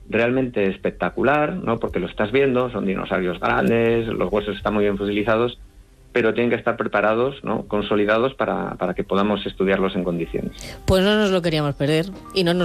realmente espectacular, ¿no? Porque lo estás viendo, son dinosaurios grandes, los huesos están muy bien fosilizados, pero tienen que estar preparados, ¿no? Consolidados para que podamos estudiarlos en condiciones. Pues no nos lo queríamos perder y no nos